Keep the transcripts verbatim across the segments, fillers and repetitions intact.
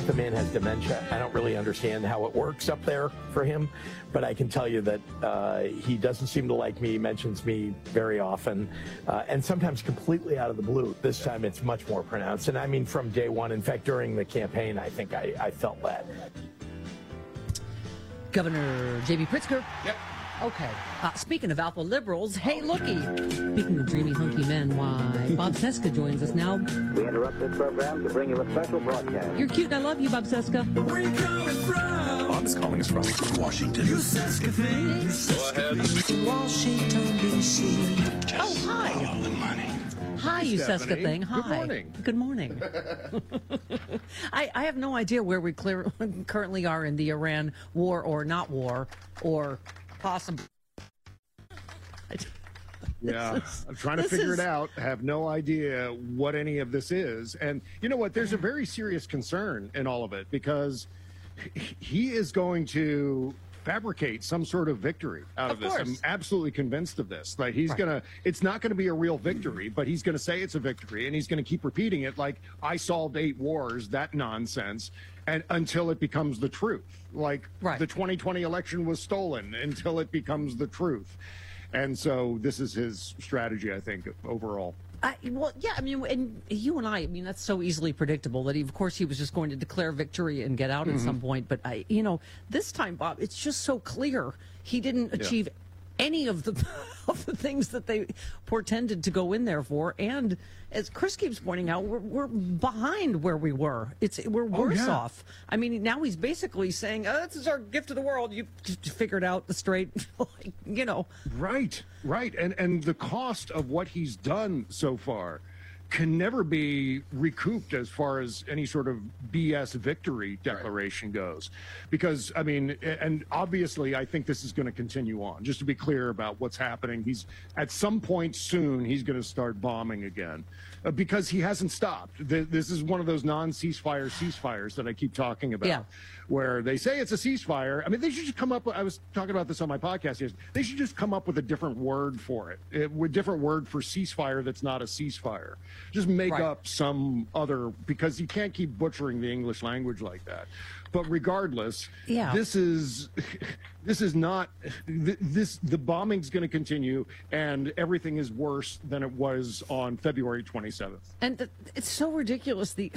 think the man has dementia. I don't really understand how it works up there for him, but I can tell you that uh, he doesn't seem to like me. He mentions me very often, uh, and sometimes completely out of the blue. This time it's much more pronounced, and I mean from day one. In fact, during the campaign, I think I, I felt that. Governor J B Pritzker. Yep. Okay. Uh, speaking of alpha liberals, hey, looky. Speaking of dreamy, hunky men, why, Bob Cesca joins us now. We interrupt this program to bring you a special broadcast. You're cute and I love you, Bob Cesca. Where you coming from? Bob's calling us from Washington. You Cesca things. Go ahead. Washington, D C Oh, hi. Follow the money. Hi, you Stephanie. Cesca thing. Hi. Good morning. Good morning. I, I have no idea where we clear, currently are in the Iran war or not war or possible. Yeah, is, I'm trying to this figure is... it out. I have no idea what any of this is. And you know what? There's a very serious concern in all of it because he is going to fabricate some sort of victory out of, of this. Course. I'm absolutely convinced of this. Like he's right. gonna, it's not gonna be a real victory, but he's gonna say it's a victory, and he's gonna keep repeating it like I solved eight wars, that nonsense, and until it becomes the truth. Like right. the twenty twenty election was stolen until it becomes the truth. And so this is his strategy, I think, overall. I, well, yeah, I mean, and you and I, I mean, that's so easily predictable that, he, of course, he was just going to declare victory and get out mm-hmm. at some point. But, I, you know, this time, Bob, it's just so clear he didn't achieve yeah. any of the of the things that they portended to go in there for. And as Chris keeps pointing out, we're, we're behind where we were. It's We're worse oh, yeah. off. I mean, now he's basically saying, oh, this is our gift to the world. You figured out the straight, like, you know. Right, right. And, and the cost of what he's done so far can never be recouped as far as any sort of B S victory declaration right. goes. Because, I mean, and obviously I think this is going to continue on. Just to be clear about what's happening, he's at some point soon, he's going to start bombing again uh, because he hasn't stopped. This is one of those non-ceasefire ceasefires that I keep talking about, yeah. where they say it's a ceasefire. I mean, they should just come up with, I was talking about this on my podcast yesterday, they should just come up with a different word for it, a different word for ceasefire that's not a ceasefire. Just make right. up some other, because you can't keep butchering the English language like that. But regardless, yeah. this is this is not this. The bombing's going to continue, and everything is worse than it was on February twenty-seventh. And the, it's so ridiculous. The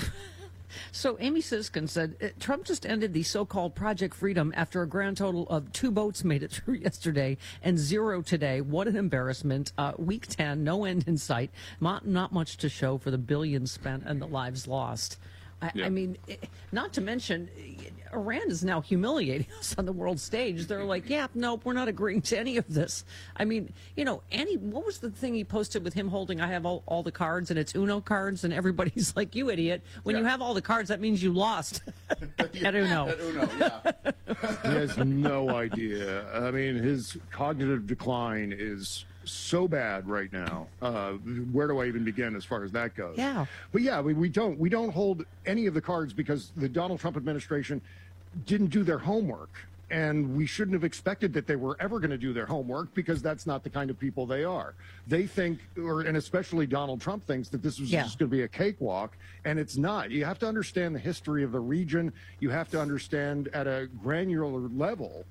So Amy Siskin said, Trump just ended the so-called Project Freedom after a grand total of two boats made it through yesterday and zero today. What an embarrassment. Uh, week ten, no end in sight. Not, not much to show for the billions spent and the lives lost. I, yeah. I mean, not to mention, Iran is now humiliating us on the world stage. They're like, yeah, nope, we're not agreeing to any of this. I mean, you know, Annie, what was the thing he posted with him holding, I have all, all the cards, and it's Uno cards, and everybody's like, you idiot. When yeah. you have all the cards, that means you lost at Uno. At Uno, yeah. He has no idea. I mean, his cognitive decline is so bad right now. Uh, where do I even begin as far as that goes? Yeah. But yeah, we, we don't we don't hold any of the cards because the Donald Trump administration didn't do their homework. And we shouldn't have expected that they were ever going to do their homework because that's not the kind of people they are. They think, or and especially Donald Trump thinks that this was yeah. just going to be a cakewalk, and it's not. You have to understand the history of the region. You have to understand at a granular level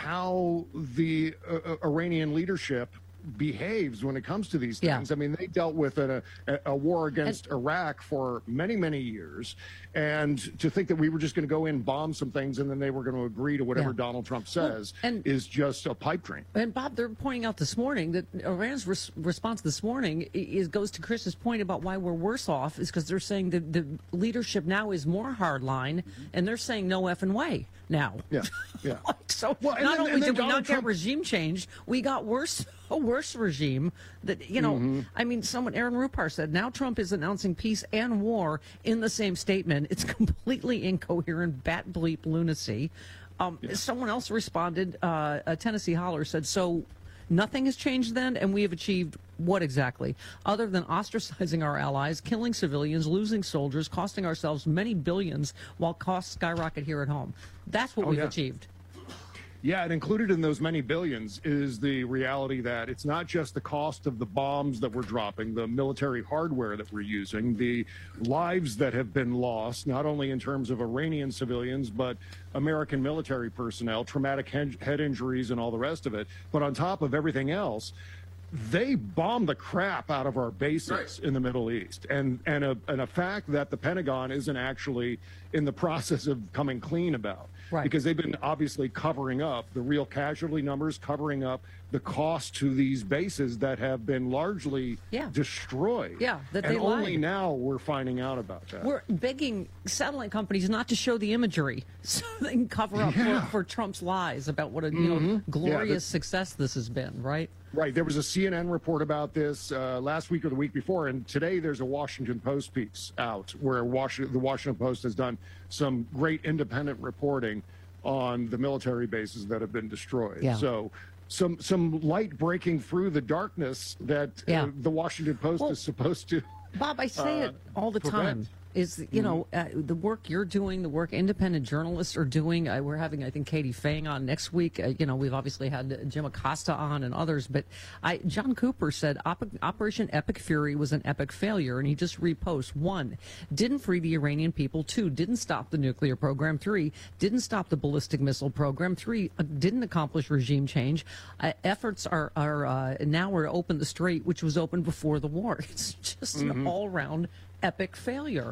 how the uh, Iranian leadership behaves when it comes to these things. Yeah. I mean, they dealt with a, a, a war against and, Iraq for many, many years. And to think that we were just going to go in and bomb some things and then they were going to agree to whatever yeah. Donald Trump says well, and, is just a pipe dream. And Bob, they're pointing out this morning that Iran's res- response this morning is goes to Chris's point about why we're worse off is because they're saying that the leadership now is more hardline mm-hmm. and they're saying no effing way now. Yeah, yeah. like, so well, not then, only did we Donald not Trump... get regime change, we got worse a worse regime that, you know, mm-hmm. I mean, someone, Aaron Rupar said, now Trump is announcing peace and war in the same statement. It's completely incoherent, bat bleep lunacy. Um, yeah. Someone else responded, uh, a Tennessee Holler said, so nothing has changed then, and we have achieved what exactly? Other than ostracizing our allies, killing civilians, losing soldiers, costing ourselves many billions while costs skyrocket here at home. That's what oh, we've yeah. achieved. Yeah, and included in those many billions is the reality that it's not just the cost of the bombs that we're dropping, the military hardware that we're using, the lives that have been lost, not only in terms of Iranian civilians, but American military personnel, traumatic head injuries, and all the rest of it. But on top of everything else, they bomb the crap out of our bases right. in the Middle East. And and a, and a fact that the Pentagon isn't actually in the process of coming clean about. Right. Because they've been obviously covering up the real casualty numbers, covering up the cost to these bases that have been largely yeah. destroyed. Yeah, that and they only lied. Now we're finding out about that. We're begging satellite companies not to show the imagery so they can cover up yeah. for, for Trump's lies about what a you mm-hmm. know glorious yeah, that, success this has been, right? Right. There was a C N N report about this uh, last week or the week before, and today there's a Washington Post piece out where Washington, the Washington Post has done some great independent reporting on the military bases that have been destroyed. Yeah. So some some light breaking through the darkness that yeah. uh, the Washington Post well, is supposed to. Bob, I say uh, it all the prevent. time. Is, you know, uh, the work you're doing, the work independent journalists are doing. Uh, we're having, I think, Katie Fang on next week. Uh, you know, we've obviously had Jim Acosta on and others. But I, John Cooper said Op- Operation Epic Fury was an epic failure. And he just reposts. One, didn't free the Iranian people. Two, didn't stop the nuclear program. Three, didn't stop the ballistic missile program. Three, uh, didn't accomplish regime change. Uh, efforts are, are uh, now are to open the strait, which was open before the war. It's just mm-hmm. an all-round epic failure.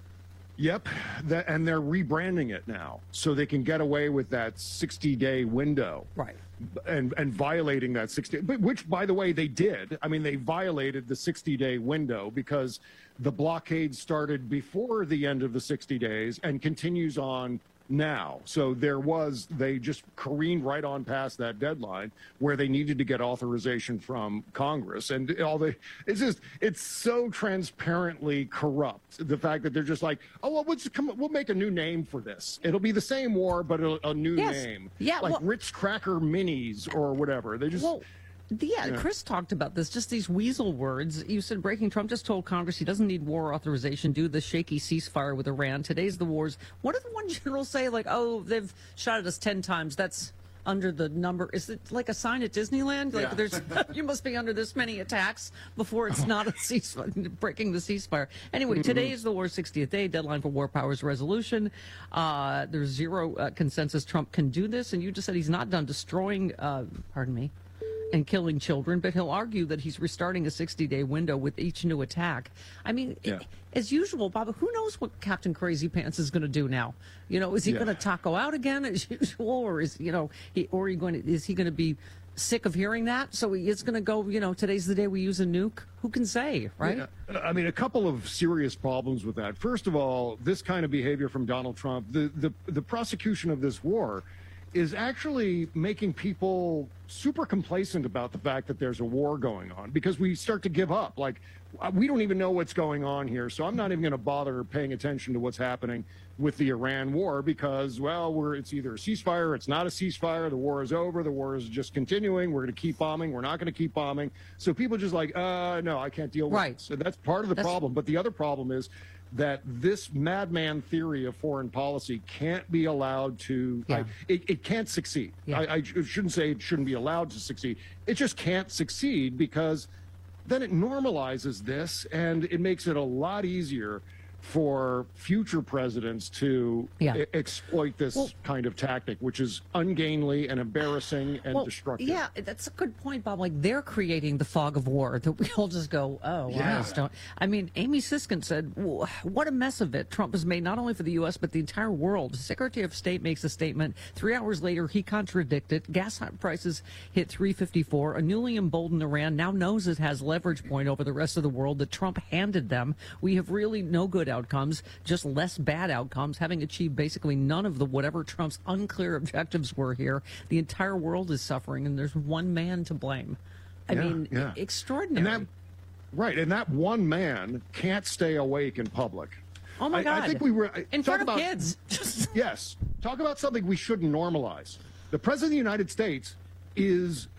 Yep, that, and they're rebranding it now so they can get away with that sixty-day window, right? And and violating that sixty, which, by the way, they did. I mean, they violated the sixty-day window because the blockade started before the end of the sixty days and continues on now. So there was, they just careened right on past that deadline where they needed to get authorization from Congress. And all the, it's just, it's so transparently corrupt. The fact that they're just like, oh, well, we'll, just come, we'll make a new name for this. It'll be the same war, but a, a new yes. name. Yeah. Like well, Ritz Cracker Minis or whatever. They just... Well, Yeah, yeah, Chris talked about this, just these weasel words. You said breaking Trump just told Congress he doesn't need war authorization due to the shaky ceasefire with Iran. Today's the wars. What did the one general say? Like, oh, they've shot at us ten times. That's under the number. Is it like a sign at Disneyland? Like, yeah. there's you must be under this many attacks before it's not a ceasefire, breaking the ceasefire. Anyway, mm-hmm. today is the war's sixtieth day, deadline for war powers resolution. Uh, there's zero uh, consensus Trump can do this, and you just said he's not done destroying, uh, pardon me, and killing children, but he'll argue that he's restarting a sixty-day window with each new attack. I mean, yeah. as usual, Bob, who knows what Captain Crazy Pants is going to do now? You know, is he yeah. going to taco out again as usual, or is you know, he, or are you going to, is he going to be sick of hearing that? So he is going to go, you know, today's the day we use a nuke. Who can say, right? Yeah. I mean, a couple of serious problems with that. First of all, this kind of behavior from Donald Trump, the the, the prosecution of this war is actually making people super complacent about the fact that there's a war going on, because we start to give up. Like, we don't even know what's going on here, so I'm not even going to bother paying attention to what's happening with the Iran war because, well, we're it's either a ceasefire, it's not a ceasefire, the war is over, the war is just continuing, we're going to keep bombing, we're not going to keep bombing. So people just like, uh, no, I can't deal with right. it. So that's part of the that's... problem. But the other problem is that this madman theory of foreign policy can't be allowed to, yeah. I, it, it can't succeed. Yeah. I, I shouldn't say it shouldn't be allowed to succeed. It just can't succeed because then it normalizes this and it makes it a lot easier for future presidents to yeah. e- exploit this well, kind of tactic, which is ungainly and embarrassing and well, destructive. Yeah, that's a good point, Bob. Like, they're creating the fog of war that we all just go, oh, yeah. I just don't. I mean, Amy Siskin said, what a mess of it Trump has made, not only for the U S, but the entire world. The Secretary of State makes a statement. Three hours later, he contradicted. Gas prices hit three fifty-four. A newly emboldened Iran now knows it has leverage point over the rest of the world that Trump handed them. We have really no good outcomes, just less bad outcomes, having achieved basically none of the whatever Trump's unclear objectives were here. The entire world is suffering, and there's one man to blame. I yeah, mean, yeah. extraordinary. And that, right, and that one man can't stay awake in public. Oh my I, God! I think we were in front of about, kids. Yes, talk about something we shouldn't normalize. The president of the United States is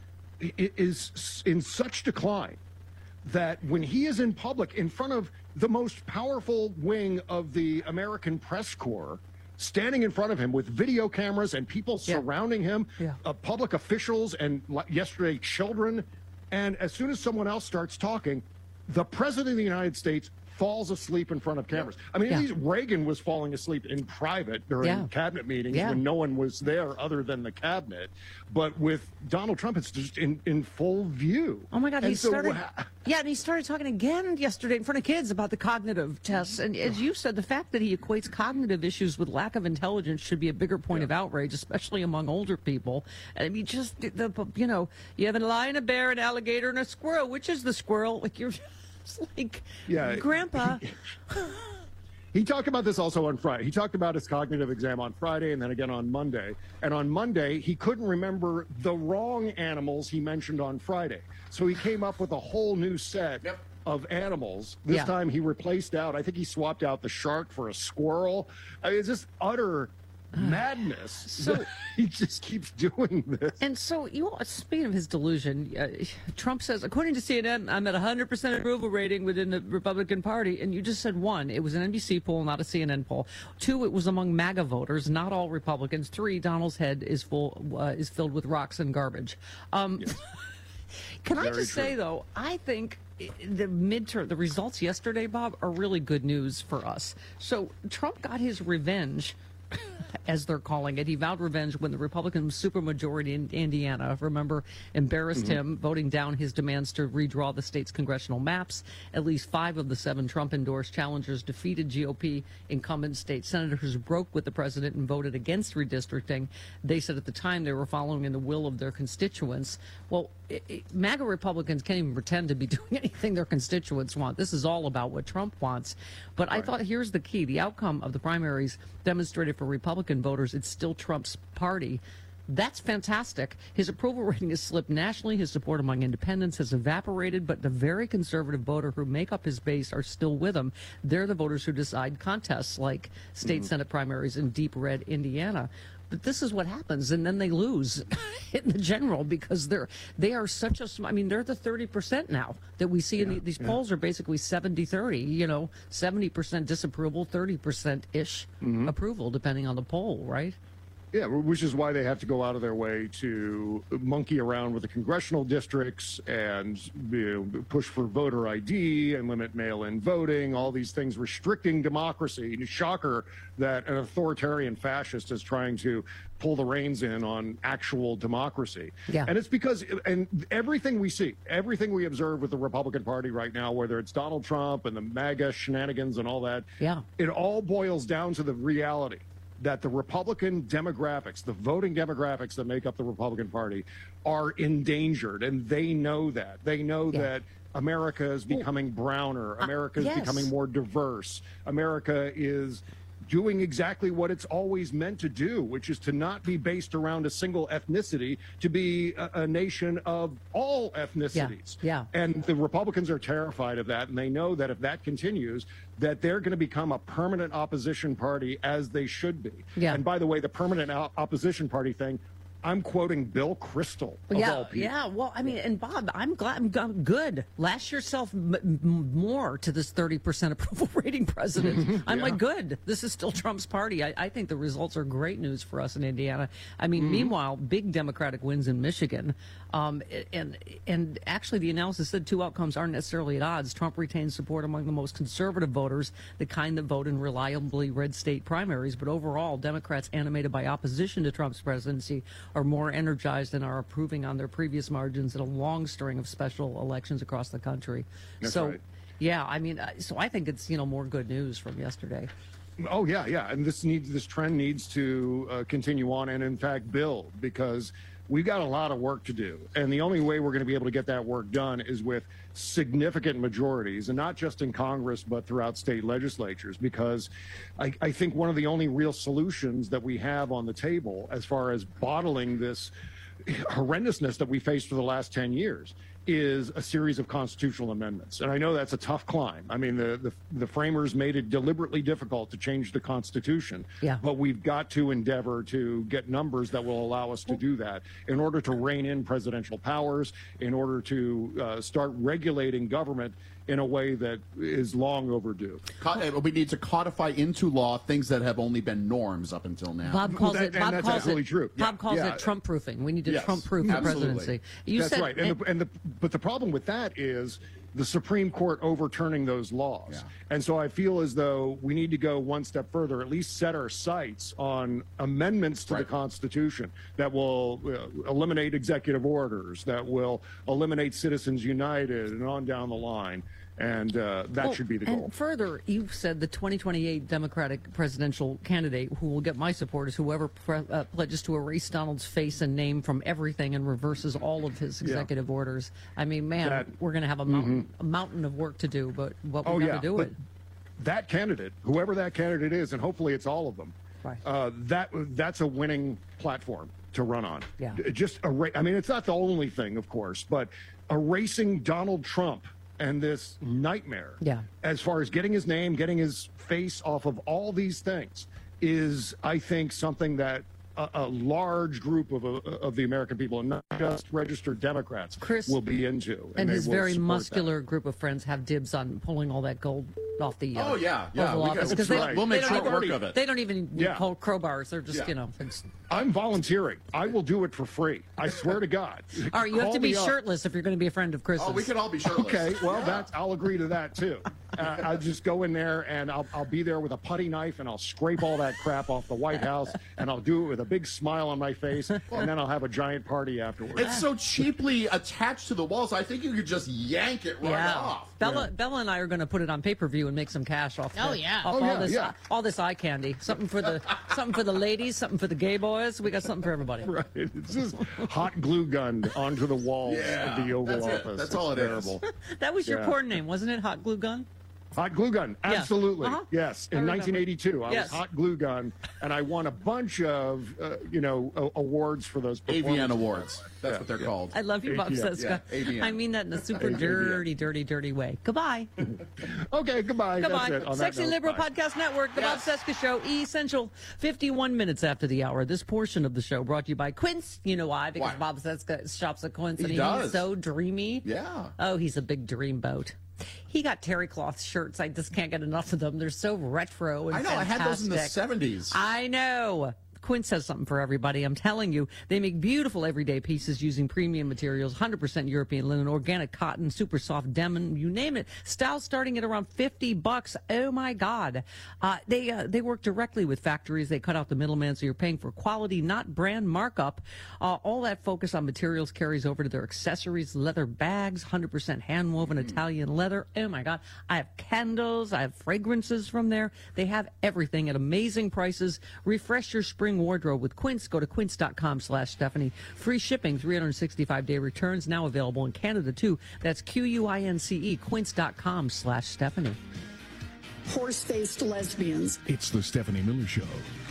is in such decline that when he is in public in front of the most powerful wing of the American press corps, standing in front of him with video cameras and people Yeah. surrounding him, Yeah. uh, public officials, and li- yesterday, children. And as soon as someone else starts talking, the president of the United States falls asleep in front of cameras. I mean, Yeah. at least Reagan was falling asleep in private during Yeah. cabinet meetings Yeah. when no one was there other than the cabinet. But with Donald Trump, it's just in, in full view. Oh my God, And he so started. wha- Yeah, and he started talking again yesterday in front of kids about the cognitive tests. And as you said, the fact that he equates cognitive issues with lack of intelligence should be a bigger point of outrage, especially among older people. I mean, just the, the you know, you have a lion, a bear, an alligator, and a squirrel. Which is the squirrel? Like you're just like, Yeah. Grandpa. He talked about this also on Friday. He talked about his cognitive exam on Friday and then again on Monday. And on Monday, he couldn't remember the wrong animals he mentioned on Friday. So he came up with a whole new set Yep. of animals. This Yeah. time he replaced out, I think he swapped out the shark for a squirrel. I mean, it's just utter madness. So- he just keeps doing this. And so, you speaking of his delusion, uh, Trump says, according to C N N, I'm at one hundred percent approval rating within the Republican Party. And you just said one, it was an N B C poll, not a C N N poll. Two, it was among MAGA voters, not all Republicans. Three, Donald's head is full uh, is filled with rocks and garbage. Um, Can I Very just say true. though, I think the midterm, the results yesterday, Bob, are really good news for us. So Trump got his revenge, as they're calling it. He vowed revenge when the Republican supermajority in Indiana, remember, embarrassed him, voting down his demands to redraw the state's congressional maps. At least five of the seven Trump-endorsed challengers defeated G O P incumbent state senators who broke with the president and voted against redistricting. They said at the time they were following in the will of their constituents. Well, it, it, MAGA Republicans can't even pretend to be doing anything their constituents want. This is all about what Trump wants. But I thought here's the key. The outcome of the primaries demonstrated for Republican voters it's still Trump's party. That's fantastic. His approval rating has slipped nationally. His support among independents has evaporated, but the very conservative voter who make up his base are still with him. They're the voters who decide contests like state Senate primaries in deep red Indiana. But this is what happens, and then they lose in the general because they're they are such a. sm- I mean, they're the thirty percent now that we see in the, these polls are basically seventy thirty. You know, seventy percent disapproval, thirty percent ish approval, depending on the poll, right? Yeah, which is why they have to go out of their way to monkey around with the congressional districts and you know, push for voter I D and limit mail-in voting, all these things restricting democracy. Shocker that an authoritarian fascist is trying to pull the reins in on actual democracy. Yeah. And it's because, and everything we see, everything we observe with the Republican Party right now, whether it's Donald Trump and the MAGA shenanigans and all that, Yeah. it all boils down to the reality that the Republican demographics, the voting demographics that make up the Republican Party, are endangered, and they know that. They know Yeah. that America is becoming browner. America is yes. becoming more diverse. America is doing exactly what it's always meant to do, which is to not be based around a single ethnicity, to be a, a nation of all ethnicities. yeah. And the Republicans are terrified of that, and they know that if that continues, that they're going to become a permanent opposition party, as they should be. Yeah. And by the way, the permanent op- opposition party thing, I'm quoting Bill Kristol, of yeah, all people. yeah. Well, I mean, and Bob, I'm glad, I'm, I'm good. Lash yourself m- m- more to this thirty percent approval rating president. I'm Yeah. like, good. This is still Trump's party. I, I think the results are great news for us in Indiana. I mean, meanwhile, big Democratic wins in Michigan. Um, and and actually, the analysis said two outcomes aren't necessarily at odds. Trump retains support among the most conservative voters, the kind that vote in reliably red state primaries. But overall, Democrats animated by opposition to Trump's presidency are more energized and are approving on their previous margins in a long string of special elections across the country. That's so, right. yeah, I mean, uh, so I think it's, you know, more good news from yesterday. Oh yeah, yeah, and this needs this trend needs to uh, continue on, and in fact build, because we've got a lot of work to do, and the only way we're going to be able to get that work done is with significant majorities, and not just in Congress but throughout state legislatures. Because I, I think one of the only real solutions that we have on the table, as far as bottling this horrendousness that we faced for the last ten years, is a series of constitutional amendments. And I know that's a tough climb. I mean, the, the, the framers made it deliberately difficult to change the Constitution. Yeah. But we've got to endeavor to get numbers that will allow us to do that in order to rein in presidential powers, in order to uh, start regulating government in a way that is long overdue. Co- We need to codify into law things that have only been norms up until now. Bob calls that- it. and Bob that's calls absolutely it. true. Bob Yeah, calls yeah. it Trump proofing. We need to Yes, Trump proof the absolutely. presidency. You That's said, right. And, the, and the but the problem with that is the Supreme Court overturning those laws. Yeah. And so I feel as though we need to go one step further, at least set our sights on amendments to Right. the Constitution that will uh, eliminate executive orders, that will eliminate Citizens United, and on down the line. And uh, that Well, should be the goal. And further, you said the twenty twenty-eight Democratic presidential candidate who will get my support is whoever pre- uh, pledges to erase Donald's face and name from everything and reverses all of his executive orders. I mean, man, That- we're going to have a mountain, a mountain of work to do, but but we Oh, got yeah. to do but it. That candidate, whoever that candidate is, and hopefully it's all of them, Right. uh, that that's a winning platform to run on. Yeah. Just erase. I mean, it's not the only thing, of course, but erasing Donald Trump and this nightmare, Yeah. as far as getting his name, getting his face off of all these things, is, I think, something that a, a large group of uh, of the American people, and not just registered Democrats, Chris will be into. And they his will very support muscular group of friends have dibs on pulling all that gold off the uh, Oh, yeah, yeah. Oval We Office can- 'cause That's right. We'll make they don't short even- work of it. They don't even Yeah. call crowbars. They're just Yeah. you know. It's, that. I'm volunteering. I will do it for free. I swear to God. all right, you have Call to be me up. shirtless if you're going to be a friend of Chris's. Oh, we could all be shirtless. Okay, well, Yeah. that's I'll agree to that too. Uh, I'll just go in there and I'll I'll be there with a putty knife and I'll scrape all that crap off the White House and I'll do it with a big smile on my face and then I'll have a giant party afterwards. It's so cheaply attached to the walls. I think you could just yank it right Yeah. off. Bella, Bella and I are going to put it on pay per view and make some cash off. Oh, the- yeah. off Oh, all yeah, this, yeah. all this eye candy. Something for the, something for the ladies, something for the gay boys. We got something for everybody. Right. It's just hot glue gunned onto the walls Yeah, of the Oval that's it. Office. That's It's all it is. terrible. That was your Yeah. porn name, wasn't it? Hot glue gun. Hot glue gun, Yeah. absolutely. Uh-huh. Yes, I in remember. nineteen eighty-two, I Yes. was hot glue gun, and I won a bunch of, uh, you know, a- awards for those. A V N performances. Awards. That's Yeah, what they're yeah. called. I love you, Bob A V N, Seska. yeah, A V N. I mean that in a super dirty, dirty, dirty way. Goodbye. Okay, goodbye. Goodbye. That's it. On that Sexy note, Liberal bye. Podcast Network, The Yes. Bob Seska Show, Essential, fifty-one minutes after the hour. This portion of the show brought to you by Quince. You know why? Because Why? Bob Seska shops at Quince, He and he's does. so dreamy. Yeah. Oh, he's a big dreamboat. He got terry cloth shirts. I just can't get enough of them. They're so retro and I know. I had those in the fantastic. seventies. I know. Quince has something for everybody. I'm telling you, they make beautiful everyday pieces using premium materials, one hundred percent European linen, organic cotton, super soft denim, you name it. Styles starting at around fifty bucks. Oh my God. Uh, they uh, they work directly with factories. They cut out the middleman, so you're paying for quality, not brand markup. Uh, all that focus on materials carries over to their accessories, leather bags, one hundred percent hand woven Italian leather. Oh my God. I have candles. I have fragrances from there. They have everything at amazing prices. Refresh your spring wardrobe with Quince. Go to quince.com slash Stephanie. Free shipping, three hundred sixty-five day returns, now available in Canada too. That's Q U I N C E, quince.com slash Stephanie. Horse-faced lesbians. It's the Stephanie Miller Show.